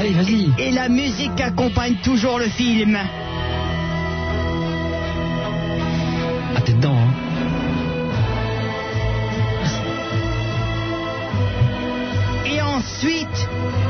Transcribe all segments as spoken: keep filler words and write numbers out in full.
Allez, vas-y. Et la musique accompagne toujours le film. Ah, t'es dedans, hein. Et ensuite...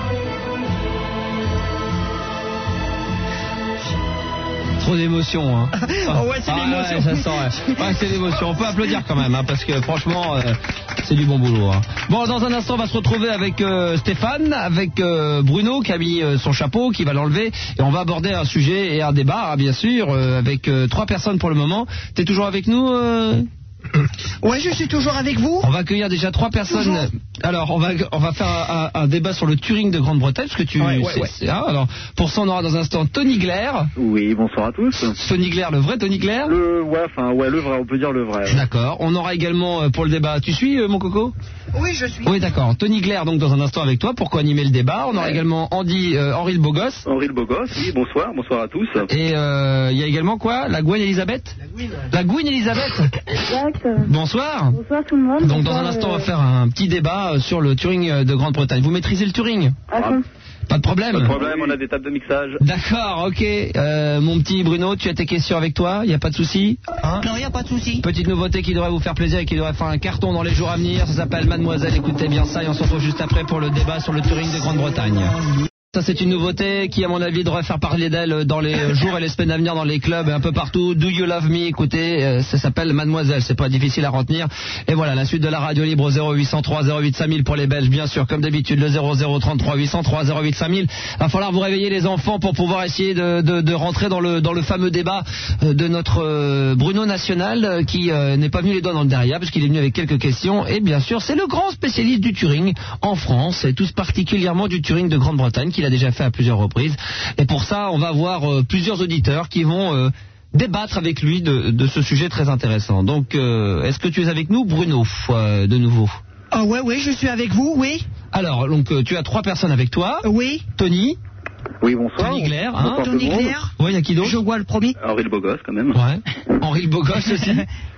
Trop d'émotion, hein. Oh ouais, c'est ah, l'émotion. Ouais, ça sent, ouais. Ouais, c'est l'émotion. On peut applaudir quand même, hein, parce que franchement, euh, c'est du bon boulot. Hein. Bon, dans un instant, on va se retrouver avec euh, Stéphane, avec euh, Bruno qui a mis euh, son chapeau, qui va l'enlever, et on va aborder un sujet et un débat, hein, bien sûr, euh, avec euh, trois personnes pour le moment. T'es toujours avec nous euh Ouais, je suis toujours avec vous. On va accueillir déjà trois personnes. Toujours. Alors, on va on va faire un, un, un débat sur le Turing de Grande-Bretagne, parce que tu. Ouais, ouais, c'est, ouais. c'est, hein, alors, pour ça, on aura dans un instant Tony Glaire. Oui, bonsoir à tous. Tony Glaire, le vrai Tony Glaire. Le, ouais, enfin, ouais, le vrai, on peut dire le vrai. Ouais. D'accord. On aura également euh, pour le débat. Tu suis, euh, mon coco? Oui, je suis. Oui, d'accord. Tony Glaire, donc dans un instant avec toi, pour co-animer le débat. On aura Ouais. également Andy, euh, Henri le beau gosse. Henri le beau gosse, oui, bonsoir, bonsoir à tous. Et il euh, y a également quoi? La Gwen Elisabeth. La Gwen. La Gwen Elisabeth. Exact. Bonsoir. Bonsoir tout le monde. Donc dans Bonsoir, un instant, on va euh, faire un petit débat sur le Turing de Grande-Bretagne. Vous maîtrisez le Turing? à fond. Pas de problème. Pas de problème, on a des tables de mixage. D'accord, ok. Euh, mon petit Bruno, tu as tes questions avec toi, il n'y a pas de souci, hein? Non, il n'y a pas de souci. Petite nouveauté qui devrait vous faire plaisir et qui devrait faire un carton dans les jours à venir, ça s'appelle Mademoiselle, écoutez bien ça et on se retrouve juste après pour le débat sur le Turing de Grande-Bretagne. Ça c'est une nouveauté qui à mon avis devrait faire parler d'elle dans les jours et les semaines à venir dans les clubs et un peu partout. Do You Love Me, écoutez, euh, ça s'appelle Mademoiselle, c'est pas difficile à retenir. Et voilà, la suite de la radio libre zéro huit cent trois zéro huit cinq mille pour les Belges, bien sûr, comme d'habitude, le zéro zéro trente-trois huit cent trois zéro huit cinq mille. Va falloir vous réveiller les enfants pour pouvoir essayer de, de, de rentrer dans le, dans le fameux débat de notre euh, Bruno National euh, qui euh, n'est pas venu les doigts dans le derrière parce qu'il est venu avec quelques questions. Et bien sûr, c'est le grand spécialiste du Turing en France et tout particulièrement du Turing de Grande-Bretagne qu'il a déjà fait à plusieurs reprises. Et pour ça, on va avoir euh, plusieurs auditeurs qui vont euh, débattre avec lui de, de ce sujet très intéressant. Donc, euh, est-ce que tu es avec nous, Bruno, euh, de nouveau? Ah ouais, oui, je suis avec vous, oui. Alors, donc, euh, tu as trois personnes avec toi. Oui. Tony, Oui, bonsoir. Tony Glaire, hein. Bonsoir tout Tony le monde. Glaire. Ouais, il y a qui d'autre? Je vois le premier. Henri le beau gosse, quand même. Ouais. Henri le beau gosse aussi.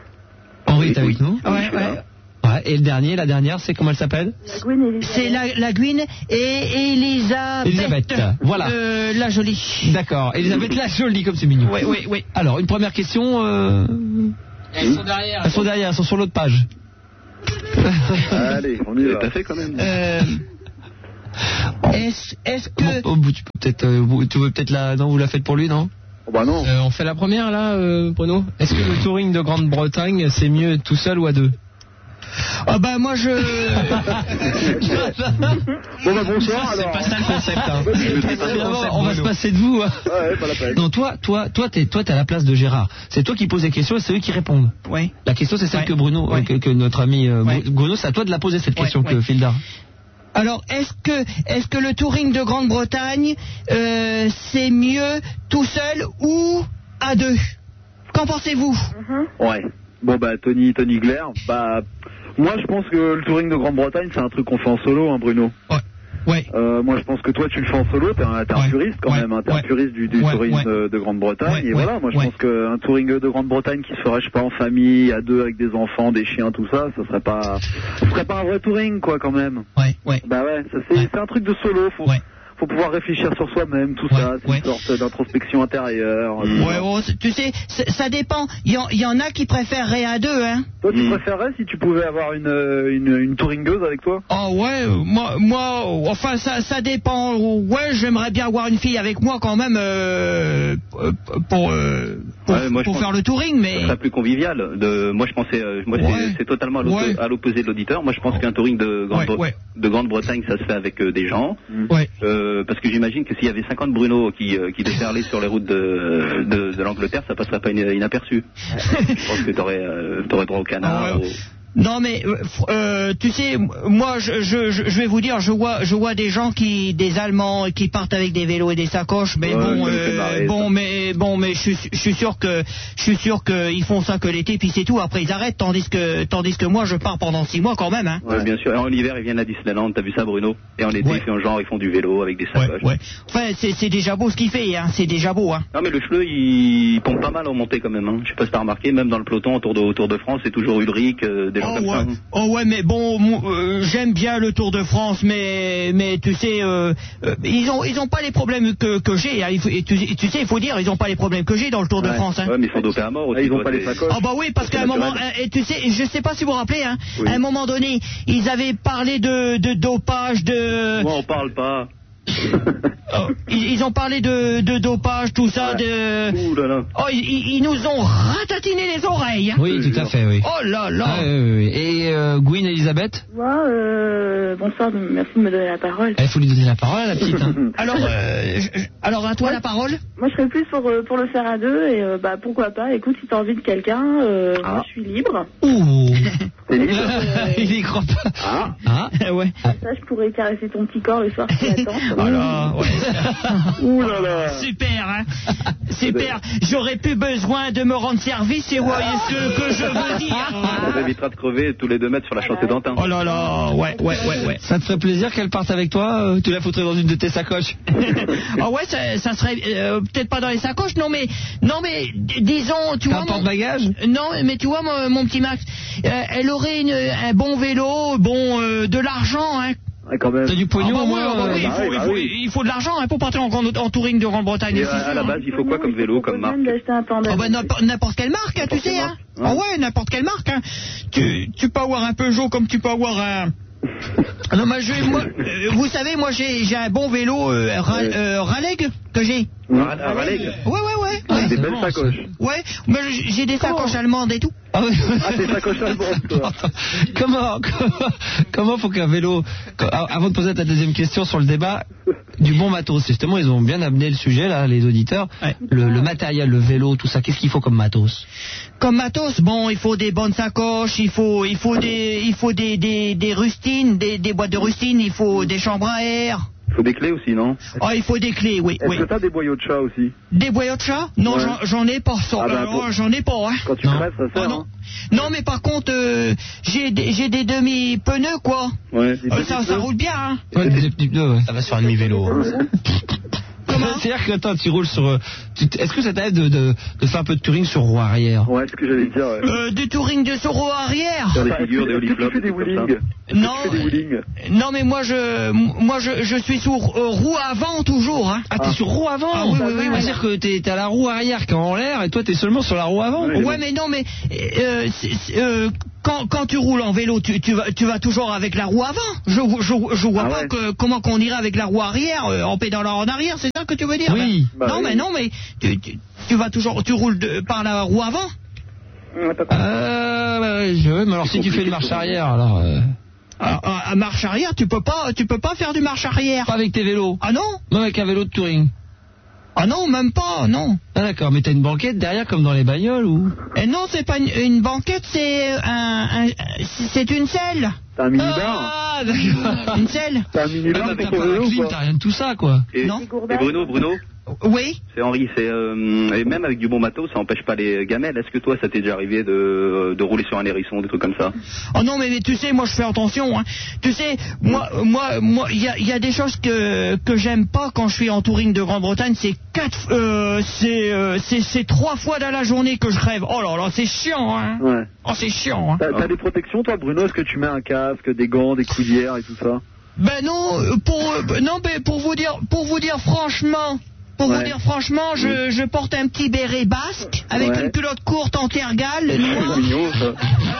Henri est avec oui. nous. Ah oui, Ouais, je suis ouais. là. Ouais. Et le dernier, la dernière, c'est comment elle s'appelle? La Gwen Elisabeth. C'est la, la Gwyn et Elisabeth. Elisabeth, voilà. Euh, la jolie. D'accord. Elisabeth la jolie, comme c'est mignon. Oui, oui, oui. Alors, une première question. Euh... Elles sont derrière. Elles sont derrière, elles sont sur l'autre page. Allez, on y va. T'as fait quand même. Euh, est-ce, est-ce que... Bon, oh, tu peux peut-être, euh, vous- tu veux peut-être la, non, vous la faites pour lui, non? Oh, bah non. Euh, on fait la première là, euh, Bruno. Est-ce que le Touring de Grande-Bretagne c'est mieux tout seul ou à deux? Ah bah moi je... Bon, bah bonsoir, C'est alors. pas ça le concept. Hein. Finalement, on va se passer de vous. hein. Ouais, pas la peine. Non, toi, toi, toi, t'es, toi, t'es à la place de Gérard. C'est toi qui poses les questions et c'est eux qui répondent. Oui. La question, c'est celle Ouais. que Bruno, Ouais. euh, que, que notre ami euh, Ouais. Bruno, c'est à toi de la poser cette Ouais, question ouais. que Filda. Alors, est-ce que, est-ce que le Touring de Grande-Bretagne, euh, c'est mieux tout seul ou à deux? Qu'en pensez-vous? Ouais. Bon, bah, Tony, Tony Glaire, bah, moi, je pense que le Touring de Grande-Bretagne, c'est un truc qu'on fait en solo, hein, Bruno. Ouais. Ouais. Euh, moi, je pense que toi, tu le fais en solo. T'es un, t'es un Ouais. puriste quand Ouais. même. Hein, t'es Ouais. un puriste du, du Ouais. touring Ouais. de, de Grande-Bretagne. Ouais. Et Ouais. voilà, moi, je Ouais. pense qu'un touring de Grande-Bretagne qui se ferait, je sais pas, en famille, à deux, avec des enfants, des chiens, tout ça, ça serait pas, ça serait pas un vrai touring, quoi, quand même. Ouais. Ouais. Bah ouais, ça, c'est, Ouais. c'est un truc de solo. Faut, Ouais. faut pouvoir réfléchir sur soi-même, tout Ouais. ça. C'est Ouais. une sorte d'introspection intérieure. Ouais, oh, c'est- tu sais, c'est- ça dépend. Il y, en- il y en a qui préféreraient à deux, hein. Toi, tu Mm. préférerais si tu pouvais avoir une, euh, une, une touringueuse avec toi? Oh ouais, euh, moi, moi, euh, enfin ça, ça dépend. Ouais, j'aimerais bien avoir une fille avec moi quand même euh, euh, pour euh, pour, Ouais, moi, je pour pense faire le touring, mais Ça serait plus convivial. De, moi, je pensais, euh, moi, Ouais. c'est, c'est totalement à, l'oppo- Ouais. à l'opposé de l'auditeur. Moi, je pense qu'un touring de, Grande- Ouais, ouais. de Grande-Bretagne, ça se fait avec euh, des gens. ouais. Euh, parce que j'imagine que s'il y avait cinquante Bruno qui, euh, qui déferlaient sur les routes de, de, de l'Angleterre, ça passerait pas in- inaperçu. Je pense que t'aurais, euh, t'aurais droit au canard. Ah ouais. au- Non mais euh, fr- euh, tu sais, moi je, je, je je vais vous dire, je vois je vois des gens qui des Allemands qui partent avec des vélos et des sacoches, mais Ouais, bon ça me fait euh, marrer, bon ça. mais bon mais je suis je suis sûr que je suis sûr que ils font ça que l'été puis c'est tout. Après ils arrêtent, tandis que tandis que moi je pars pendant six mois quand même, hein. Ouais, bien sûr. Et en hiver, ils viennent à Disneyland. T'as vu ça, Bruno? Et en été, Ouais. ils font genre, ils font du vélo avec des Ouais, sacoches. ouais. Enfin c'est c'est déjà beau ce qu'il fait, hein. C'est déjà beau, hein. Non, mais le Schleu, il pompe pas mal en montée quand même. Hein. Je sais pas si t'as remarqué, même dans le peloton autour de, autour de France, c'est toujours Ulrich, euh, des gens oh, comme ouais. ça. Oh ouais, mais bon, euh, j'aime bien le Tour de France, mais mais tu sais, euh, euh, ils ont ils ont pas les problèmes que que j'ai. Hein. Il faut, et tu, tu sais, il faut dire, ils ont pas les problèmes que j'ai dans le Tour de Ouais. France. Hein. Ouais, mais ils sont dopés à mort aussi. Ah, ils ont quoi, pas les c'est- sacoches. Ah bah oui, parce C'est qu'à un moment, naturel. euh, et tu sais, je sais pas si vous vous rappelez, hein, Oui. à un moment donné, ils avaient parlé de de dopage, de Moi, on parle pas. oh, ils, ils ont parlé de de dopage, tout ça, Ouais. de Ouh là là. oh ils, ils- ils nous ont ratatiné les oreilles. Hein. Oui, tout à fait, oui. Oh là là. Ah, oui, oui, oui. Et euh, Gwyn, Elisabeth, Moi, euh, bonsoir, merci de me donner la parole. il faut lui donner la parole à la petite. Hein. Alors, euh, je- je- alors à toi la parole. Moi, je serais plus pour, euh, pour le faire à deux et euh, bah pourquoi pas. Écoute, si t'as envie de quelqu'un, euh, Ah. moi je suis libre. Ouh. T'es libre Il y croit pas. Ah. Ah. ouais. Ça, je pourrais caresser ton petit corps le soir si t'attends. Voilà, ouais. Ouh là là. Super, hein. Super. J'aurais plus besoin de me rendre service et voyez ce que je veux dire. Ça évitera de crever tous les deux mètres sur la chaussée d'Antin. Oh là là, ouais, ouais, ouais, ouais. Ça te ferait plaisir qu'elle parte avec toi euh, Tu la foutrais dans une de tes sacoches. Ah ouais, ça, ça serait euh, peut-être pas dans les sacoches, non mais, non mais, d- disons, tu T'as vois. un mon- porte-bagages Non, mais tu vois, mon, mon petit Max, euh, elle aurait une, un bon vélo, bon, euh, de l'argent, hein. Ouais, quand même. T'as du Ah pognon bah au oui, moins ah bah euh, oui, il, bah faut, oui, il, bah faut, oui. il faut de l'argent hein, pour partir en, en, en touring de Grande-Bretagne. Et c'est à, à la sûr, base, il faut quoi comme vélo, comme marque? d'acheter un panda. Ah bah n'importe n'importe quelle marque, hein, tu sais, hein. Ouais. Ah ouais, n'importe quelle marque, hein. Tu, tu peux avoir un Peugeot comme tu peux avoir un... Non, mais je, moi, euh, vous savez, moi j'ai j'ai un bon vélo euh, Ra- Ouais. euh, Raleigh que j'ai. Ah, ah, Raleigh. Ouais, ouais, ouais. Ah, Ouais, des c'est belles bon, sacoches. ouais. Mais j'ai des sacoches allemandes et tout. Ah oui. Ah, tes sacoches allemandes, toi. comment, comment, comment faut qu'un vélo, quand- avant de poser ta deuxième question sur le débat, du bon matos, justement, ils ont bien amené le sujet, là, les auditeurs, Ouais. le, le matériel, le vélo, tout ça, qu'est-ce qu'il faut comme matos? Comme matos, bon, il faut des bonnes sacoches, il faut, il faut des, il faut des, des, des rustines, des, des boîtes de rustines, il faut des chambres à air. Il faut des clés aussi, non? Oh, il faut des clés, oui, Est-ce oui. que t'as des boyaux de chat aussi? Des boyaux de chat? Non, Ouais. j'en- j'en ai pas. ça. Ah bah, Euh, bon. oh, j'en ai pas, hein. Quand tu Non. crèves, ça Oh, sert, non. hein. Non, mais par contre, euh, j'ai des, j'ai des demi-pneus, quoi. Ouais. Des Euh, petits ça, ça pneus. roule bien, hein. Ouais, des petits pneus, ouais. Ça va sur un demi-vélo. Comment? C'est-à-dire que, attends, tu roules sur, euh, tu t- est-ce que ça t'aide de, de, de faire un peu de touring sur roue arrière? Ouais, c'est ce que j'allais te dire, ouais. Euh, du touring de Soro arrière. Faire des Enfin, figures, des est-ce que tu oliflops, fais des des trucs comme ça. wheelings? Est-ce que Non, tu fais des wheelings? non, mais moi, je, moi, je, je suis sur euh, roue avant toujours, hein. Ah, t'es sur roue avant? Ah oui, oui, oui, oui. C'est-à-dire que t'es, t'as la roue arrière qui est en l'air et toi t'es seulement sur la roue avant? Ouais. Ouais, mais non, mais euh, c'est- c'est, euh, quand, quand tu roules en vélo, tu, tu, vas, tu vas toujours avec la roue avant. Je, je, je vois Ah pas ouais. que, comment qu'on irait avec la roue arrière euh, en pédalant en arrière. C'est ça que tu veux dire? Oui. Ben, Bah non, oui. mais non, mais tu, tu, tu vas toujours, tu roules de, par la roue avant. Ouais, pas compris. Euh, bah, ouais, je- ouais, mais alors si tu fais une marche arrière, alors, euh, À, à- à marche arrière, tu peux pas, tu peux pas faire du marche arrière. pas avec tes vélos. Ah non? Non, avec un vélo de touring. Ah non, même pas, non. Ah d'accord, mais t'as une banquette derrière comme dans les bagnoles ou? Et non, c'est pas une, une banquette, c'est un, un- c'est une selle. T'as un mini-bar? Ah d'accord. Une selle. T'as un mini-bar T'as pour pas ton la vélo ou clim, quoi? t'as rien de tout ça quoi. Et, Non. et Bruno, Bruno, Oui. c'est Henri, c'est euh, et même avec du bon matos, ça empêche pas les gamelles. Est-ce que toi, ça t'est déjà arrivé de, de rouler sur un hérisson, des trucs comme ça? Oh non, mais, mais tu sais, moi je fais attention. Hein. Tu sais, moi, moi, moi, il y a, il y a des choses que que j'aime pas quand je suis en touring de Grande-Bretagne. C'est quatre, euh, c'est, euh, c'est, c'est trois fois dans la journée que je rêve. Oh là là, c'est chiant. Hein. Ouais. Oh, c'est chiant. Hein. T'as t'as des protections, toi, Bruno? Est-ce que tu mets un casque, des gants, des coudières et tout ça? Ben non, euh, pour, euh, non, mais pour vous dire, pour vous dire franchement. Pour vous Ouais. dire franchement, je, je porte un petit béret basque avec Ouais. une culotte courte en tergale noire. C'est mignon, ça.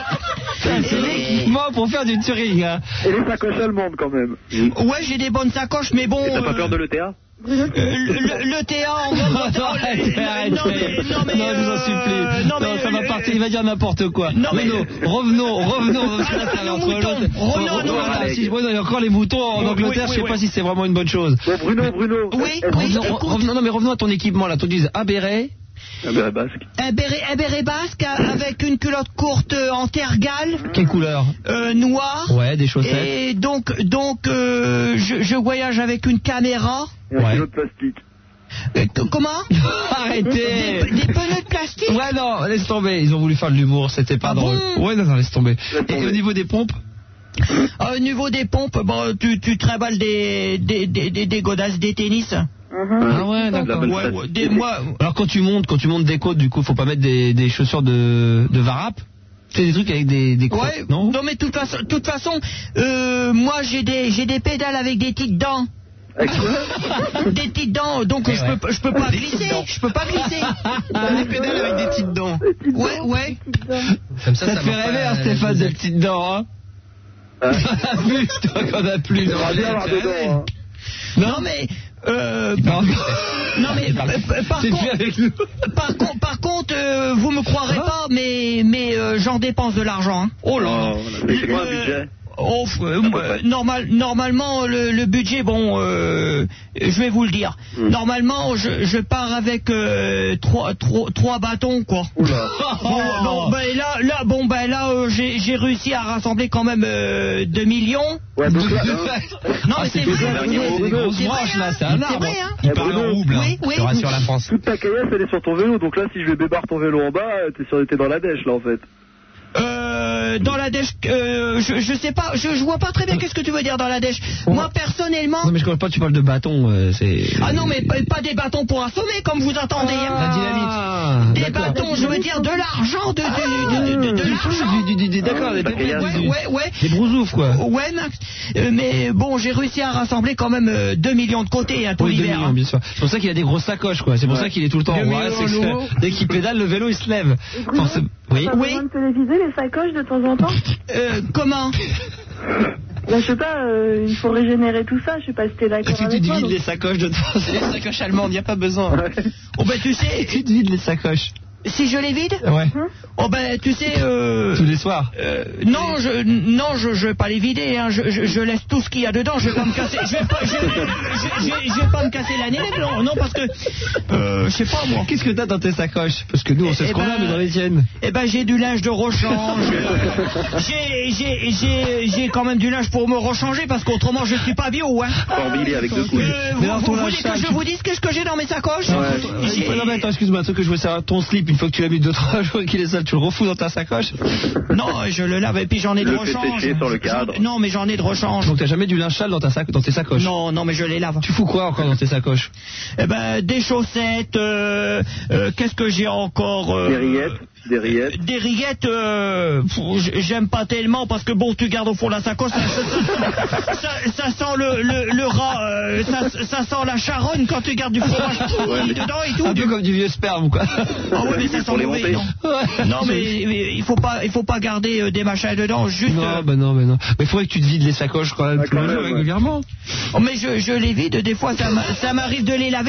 C'est l'équipement pour faire du touring. Hein. Et les sacoches allemandes, quand même. Ouais, j'ai des bonnes sacoches, mais bon. Et t'as pas euh, peur de l'E T A? Euh, le, le- le T A en Non, Grande-Bretagne. arrêtez, arrêtez. Non, mais, non, mais, Non, je vous en euh, supplie. non, mais, ça va euh, partir, il va dire n'importe quoi. non, mais- Bruno, revenons, revenons. Parce que là, Ah, ça nos va entre moutons. l'autre- Revenons à nos Voilà, moutons. si- ouais, non, il y a encore les moutons en Oui, Angleterre, oui, je sais oui, pas oui. si c'est vraiment une bonne chose. Bon, Bruno, Bruno. Oui, est-ce- oui. Revenons, écoute. revenons- non, mais revenons à ton équipement là. Tu dises un béret. Un béret basque. Un béret, un béret basque avec une culotte courte euh, en tergale, Quelle couleur? euh, noire. Ouais, des chaussettes. Et donc, donc euh, je, je voyage avec une caméra. Et un Ouais. kilo de plastique. Euh, c- comment Arrêtez. des, des pneus de plastique. Ouais, non, laisse tomber. Ils ont voulu faire de l'humour, c'était pas Ah drôle. bon Ouais, non, non, laisse tomber. Laisse Et tomber. au niveau des pompes? Au niveau des pompes, bon, tu, tu trimbales des, des, des, des, des godasses des tennis. Ah ouais, La d'accord. bonne Ouais, place. ouais, des, moi, Alors quand tu montes, quand tu montes des côtes, du coup, faut pas mettre des, des chaussures de, de varap. fais des trucs avec des, des crocs, Ouais, non non mais de toute façon, toute façon euh, moi j'ai des, j'ai des pédales avec des petites dents. Avec quoi? Des petites dents, donc Ouais, je, ouais. peux, je peux pas glisser, je peux pas glisser. Des pédales avec des petites dents. Ouais, ouais. Comme Ça te fait rêver, hein, Stéphane, des petites dents, hein. Plus, toi qu'on a plus. J'aimerais bien avoir dedans, hein. Non mais euh, Non, non mais euh, par c'est plus contre, avec nous. par, con- par contre, euh, vous me croirez pas, mais mais euh, j'en dépense de l'argent. Hein. Oh là. Oh, mais c'est quoi un Le- budget? Oh, euh, euh, normal, normalement le, le budget, bon, euh, je vais vous le dire. Mm. Normalement, je, je pars avec euh, trois, trois, trois bâtons, quoi. Oula. Bon, bon, ben là, là, bon, ben là, euh, j'ai, j'ai réussi à rassembler quand même euh, deux millions. Ouais, donc là, Non, Ah, mais c'est c'est des vrai, grosses- c'est- c'est des grosses c'est vrai, branches, hein. là, c'est un C'est arbre. vrai, hein. Il Eh, parle en Bruno. rouble, hein. Oui, oui. Je te rassure la France. toute ta caillasse, elle est sur ton vélo, donc là, si je vais bébarre ton vélo en bas, t'es sur, t'es dans la dèche, là, en fait. Euh, dans la dèche, euh, je, je sais pas, je, je vois pas très bien qu'est-ce que tu veux dire dans la dèche. Moi personnellement, Non, mais je comprends pas, tu parles de bâton, euh, c'est... ah non mais pas, pas des bâtons pour assommer comme vous entendez. hein. La dynamite. Des D'accord. bâtons, je veux dire de l'argent, de, de, de, de, de, de Du l'argent. fou, du- du- du- D'accord, des Ah, pépettes, ouais, du- Ouais, ouais. des brousoufs, quoi. Ouais, Max. Euh, mais bon, j'ai réussi à rassembler quand même euh, deux millions de côté hein, tout Oui, deux l'hiver. millions, hein. bien sûr. C'est pour ça qu'il a des grosses sacoches, quoi. C'est pour Ouais. ça qu'il est tout le temps en Deux roi. millions C'est que nouveau. dès qu'il pédale, le vélo, il se lève. Bruno, Forcément. Oui. T'as Oui. besoin de téléviser les sacoches de temps en temps? Euh, comment? Bah, je sais pas, euh, il faut régénérer tout ça, je sais pas si t'es Et d'accord tu te avec moi. vides donc- les sacoches de temps. C'est les sacoches allemandes, y a pas besoin. Oh ben tu sais, Tu te vides les sacoches. si je les vide, Ouais. oh ben tu sais, euh, Tous les soirs. Euh, non, je, non, je, je vais pas les vider. Hein. Je, je, je laisse tout ce qu'il y a dedans. Je vais pas me casser. Je vais pas, je, je, je- je vais pas me casser la nez. Non, non, parce que, euh, je sais pas moi. Qu'est-ce que t'as dans tes sacoches? Parce que nous, on sait Eh ce qu'on ben, a, mais dans les tiennes. Eh ben, j'ai du linge de rechange. J'ai, j'ai, j'ai, j'ai quand même du linge pour me rechanger parce qu'autrement je suis pas bio. Hein. Formilé avec deux couilles. Euh, Mais vous alors, vous ton voulez linge que sale, je tu- vous dise qu'est-ce que j'ai dans mes sacoches? Non, Ouais. attends, J'ai- euh, non, mais attends, excuse-moi, un truc que je veux savoir. Ton slip, une fois que tu l'as mis deux trois jours et qu'il est sale, tu le refous dans ta sacoche. Non, je le lave et puis j'en ai de Le fais rechange. sécher sur le cadre. J'en- Non, mais j'en ai de rechange. Donc t'as jamais du linge sale dans, ta sac, dans tes sacoches. Non, non, mais je les lave. Tu fous quoi encore dans tes sacoches? Eh ben, des chaussettes, euh, euh, qu'est-ce que j'ai encore euh, Des rillettes, des rillettes. Des rillettes, euh, pff, j- j'aime pas tellement parce que bon, tu gardes au fond de la sacoche, ça, ça, ça- ça sent le, le, le rat, euh, ça, ça sent la charogne quand tu gardes du fromage Ouais, mais- dedans et tout. Un du- peu comme du vieux sperme, quoi. Ah ouais, mais ça sent Pour les mauvais, monter. non. Ouais. Non, mais, mais il faut pas, il faut pas garder euh, des machins dedans, juste. Non, euh, bah non, bah non. Mais il faudrait que tu te vides les sacoches quand même Ah, tous quand les même, jours ouais. régulièrement. oh, mais je, je les vide, des fois ça m'a- ça m'arrive de les laver.